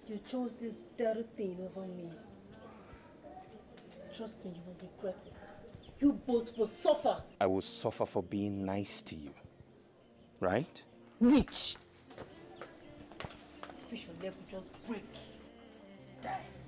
You chose this dirty thing over me. Trust me, you will regret it. You both will suffer. I will suffer for being nice to you. Right? Witch! Wish your leg would just break. Die.